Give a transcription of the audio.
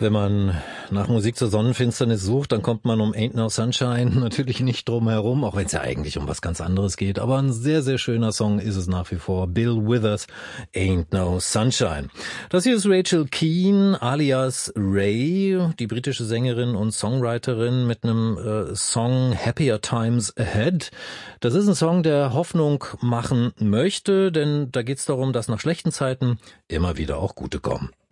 Wenn man nach Musik zur Sonnenfinsternis sucht, dann kommt man um Ain't No Sunshine natürlich nicht drum herum, auch wenn es ja eigentlich um was ganz anderes geht. Aber ein sehr, sehr schöner Song ist es nach wie vor. Bill Withers, Ain't No Sunshine. Das hier ist Rachel Keane alias Ray, die britische Sängerin und Songwriterin mit einem Song Happier Times Ahead. Das ist ein Song, der Hoffnung machen möchte, denn da geht es darum, dass nach schlechten Zeiten immer wieder auch gute kommen.